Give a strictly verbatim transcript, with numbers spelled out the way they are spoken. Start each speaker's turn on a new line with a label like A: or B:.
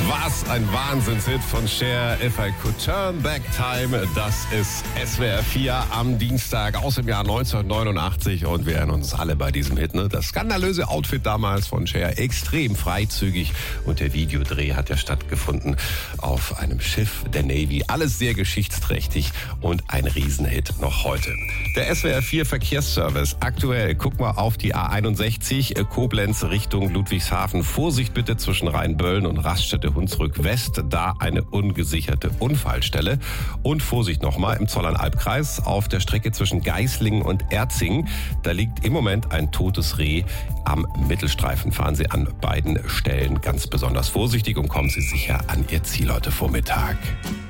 A: Was ein Wahnsinnshit von Cher, If I Could Turn Back Time. Das ist S W R vier am Dienstag aus dem Jahr neunzehnhundertneunundachtzig und wir erinnern uns alle bei diesem Hit. Ne? Das skandalöse Outfit damals von Cher, extrem freizügig und der Videodreh hat ja stattgefunden auf einem Schiff der Navy. Alles sehr geschichtsträchtig und ein Riesenhit noch heute. Der S W R vier Verkehrsservice. Aktuell, guck mal auf die A einundsechzig, Koblenz Richtung Ludwigshafen. Vorsicht bitte zwischen Rheinböllen und Raststätte Hunsrück West, da eine ungesicherte Unfallstelle. Und Vorsicht nochmal im Zollernalbkreis auf der Strecke zwischen Geislingen und Erzing. Da liegt im Moment ein totes Reh am Mittelstreifen. Fahren Sie an beiden Stellen ganz besonders vorsichtig und kommen Sie sicher an Ihr Ziel heute Vormittag.